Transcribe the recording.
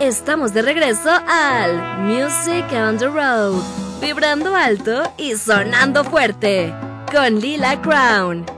Estamos de regreso al Music on the Road, vibrando alto y sonando fuerte, con Lila Crown.